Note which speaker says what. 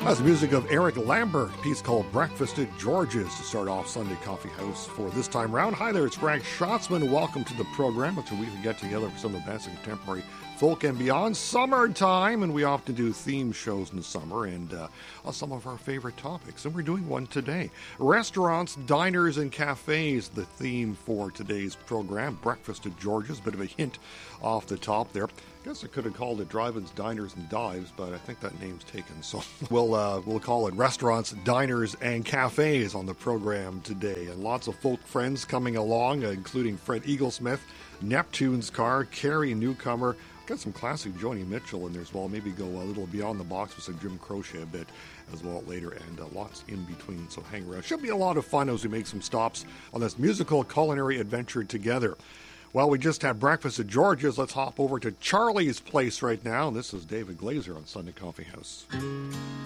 Speaker 1: That's the music of Eric Lambert, a piece called Breakfast at George's to start off Sunday Coffee House for this time round. Hi there, it's Greg Schatzman. Welcome to the program. It's a week we get together for some of the best contemporary folk and beyond. Summertime, and we often do theme shows in the summer and on some of our favorite topics. And we're doing one today. Restaurants, diners, and cafes, the theme for today's program. Breakfast at George's, bit of a hint off the top there. I guess I could have called it Drive-Ins, Diners, and Dives, but I think that name's taken. So we'll call it Restaurants, Diners, and Cafes on the program today. And lots of folk friends coming along, including Fred Eaglesmith, Neptune's Car, Carrie Newcomer. Got some classic Joni Mitchell in there as well. Maybe go a little beyond the box with some Jim Croce a bit as well later, and lots in between. So hang around. Should be a lot of fun as we make some stops on this musical culinary adventure together. Well, we just had breakfast at George's. Let's hop over to Charlie's Place right now. This is David Glazer on Sunday Coffee House.